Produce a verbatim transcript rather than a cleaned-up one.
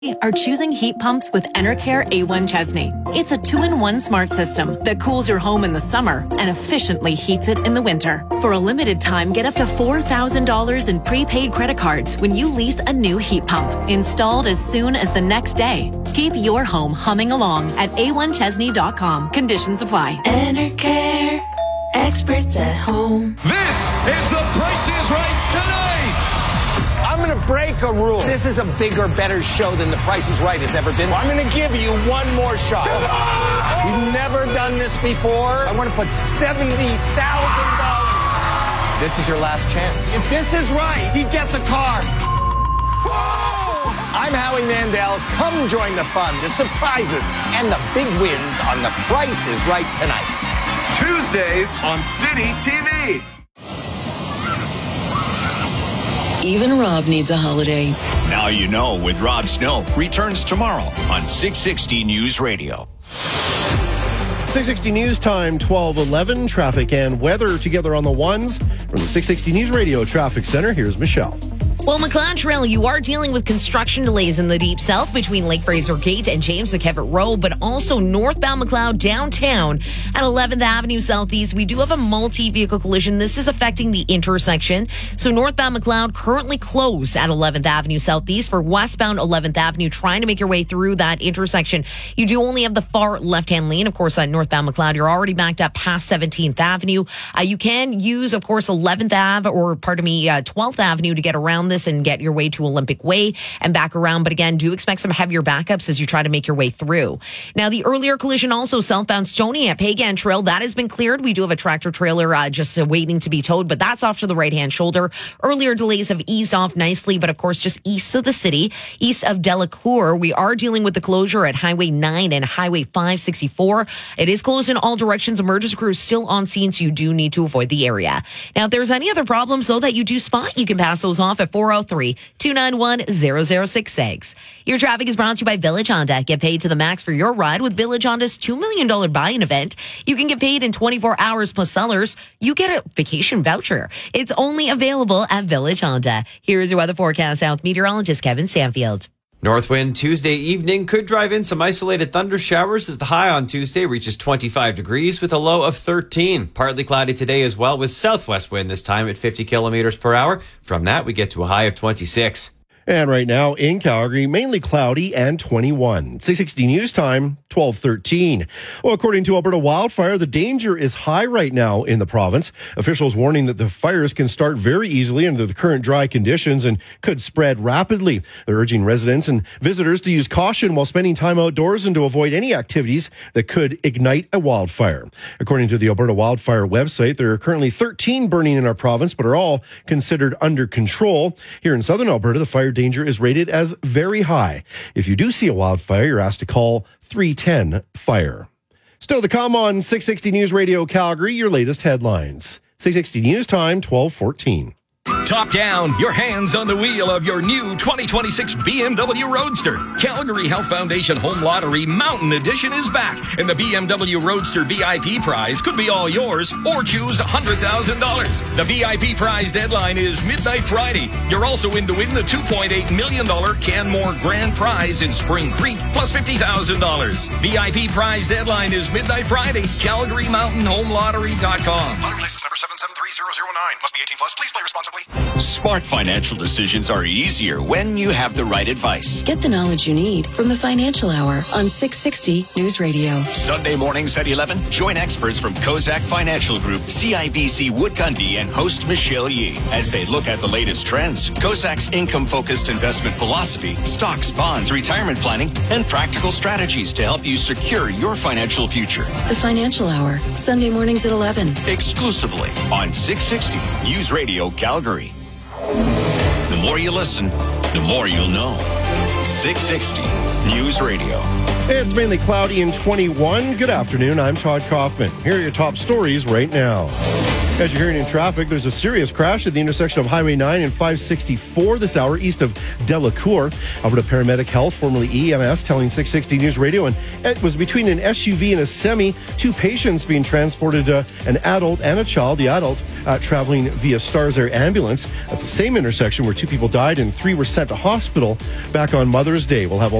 are choosing heat pumps with Enercare A one Chesney. It's a two-in-one smart system that cools your home in the summer and efficiently heats it in the winter. For a limited time, get up to four thousand dollars in prepaid credit cards when you lease a new heat pump, installed as soon as the next day. Keep your home humming along at A one Chesney dot com. Conditions apply. Enercare, experts at home. This is The Price is Right tonight. I'm going to break a rule. This is a bigger, better show than The Price is Right has ever been. I'm going to give you one more shot. We've never done this before. I want to put seventy thousand dollars. This is your last chance. If this is right, he gets a car. Whoa! I'm Howie Mandel. Come join the fun, the surprises, and the big wins on The Price is Right tonight. Tuesdays on City T V. Even Rob needs a holiday. Now You Know with Rob Snow returns tomorrow on six sixty News Radio. six sixty News Time, twelve eleven. Traffic and weather together on the ones. From the six sixty News Radio Traffic Center, here's Michelle. Well, McLeod Trail, you are dealing with construction delays in the Deep South between Lake Fraser Gate and James McKevitt Road, but also northbound McLeod downtown at eleventh Avenue Southeast. We do have a multi-vehicle collision. This is affecting the intersection. So northbound McLeod currently closed at eleventh Avenue Southeast. For westbound eleventh Avenue, trying to make your way through that intersection, you do only have the far left-hand lane. Of course, on northbound McLeod, you're already backed up past seventeenth Avenue. Uh, you can use, of course, eleventh Ave or, pardon me, uh, twelfth Avenue to get around this and get your way to Olympic Way and back around. But again, do expect some heavier backups as you try to make your way through. Now, the earlier collision also southbound Stoney at Pagan Trail, that has been cleared. We do have a tractor trailer uh, just uh, waiting to be towed, but that's off to the right-hand shoulder. Earlier delays have eased off nicely, but of course, just east of the city, east of Delacour, we are dealing with the closure at Highway nine and Highway five sixty-four. It is closed in all directions. Emergency crews still on scene, so you do need to avoid the area. Now, if there's any other problems, though, that you do spot, you can pass those off at four oh three, two nine one, zero zero six six. Your traffic is brought to you by Village Honda. Get paid to the max for your ride with Village Honda's two million dollars buy-in event. You can get paid in twenty-four hours plus sellers. You get a vacation voucher. It's only available at Village Honda. Here's your weather forecast out with meteorologist Kevin Sanfield. North wind Tuesday evening could drive in some isolated thunder showers as the high on Tuesday reaches twenty-five degrees with a low of thirteen. Partly cloudy today as well with southwest wind this time at fifty kilometers per hour. From that, we get to a high of twenty-six. And right now in Calgary, mainly cloudy and twenty-one. six sixty News Time, twelve thirteen. Well, according to Alberta Wildfire, the danger is high right now in the province. Officials warning that the fires can start very easily under the current dry conditions and could spread rapidly. They're urging residents and visitors to use caution while spending time outdoors and to avoid any activities that could ignite a wildfire. According to the Alberta Wildfire website, there are currently thirteen burning in our province, but are all considered under control. Here in southern Alberta, the fire danger is rated as very high. If you do see a wildfire, you're asked to call three ten fire. Still to come on six sixty News Radio Calgary, your latest headlines. six sixty News Time, twelve fourteen. Top down, your hands on the wheel of your new twenty twenty-six B M W Roadster. Calgary Health Foundation Home Lottery Mountain Edition is back, and the B M W Roadster V I P prize could be all yours, or choose one hundred thousand dollars. The V I P prize deadline is midnight Friday. You're also in to win the two point eight million dollars Canmore Grand Prize in Spring Creek, plus fifty thousand dollars. V I P prize deadline is midnight Friday. Calgary Mountain Home Lottery dot com. Lottery license number seven seven three zero zero nine. Must be eighteen plus. Please play responsibly. Smart financial decisions are easier when you have the right advice. Get the knowledge you need from the Financial Hour on six sixty News Radio. Sunday mornings at eleven, join experts from Kozak Financial Group, C I B C Wood Gundy, and host Michelle Yee as they look at the latest trends, Kozak's income-focused investment philosophy, stocks, bonds, retirement planning, and practical strategies to help you secure your financial future. The Financial Hour, Sunday mornings at eleven. Exclusively on six sixty News Radio Calgary. The more you listen, the more you'll know. six sixty News Radio. It's mainly cloudy and twenty-one. Good afternoon. I'm Todd Kaufman. Here are your top stories right now. As you're hearing in traffic, there's a serious crash at the intersection of Highway nine and five sixty-four this hour east of Delacour. Alberta Paramedic Health, formerly E M S, telling six sixty News Radio, and it was between an S U V and a semi. Two patients being transported, uh, an adult and a child. The adult uh, traveling via Stars Air ambulance. That's the same intersection where two people died and three were sent to hospital back on Mother's Day. We'll have all